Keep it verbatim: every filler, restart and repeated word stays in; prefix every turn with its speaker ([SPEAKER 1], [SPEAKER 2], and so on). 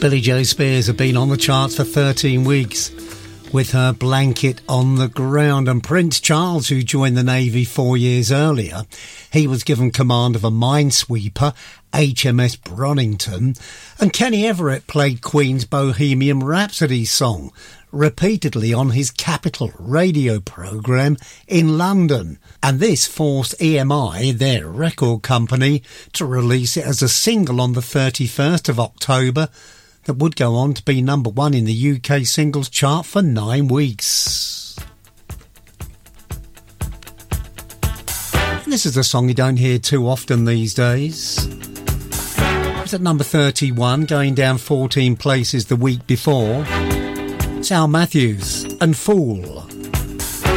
[SPEAKER 1] Billie Joe Spears had been on the charts for thirteen weeks with her Blanket on the Ground. And Prince Charles, who joined the Navy four years earlier, he was given command of a minesweeper, H M S Bronington. And Kenny Everett played Queen's Bohemian Rhapsody song repeatedly on his Capital radio programme in London. And this forced E M I, their record company, to release it as a single on the thirty-first of October that would go on to be number one in the U K singles chart for nine weeks. And this is a song you don't hear too often these days. It was at number thirty-one, going down fourteen places the week before. It's Al Matthews and Fool.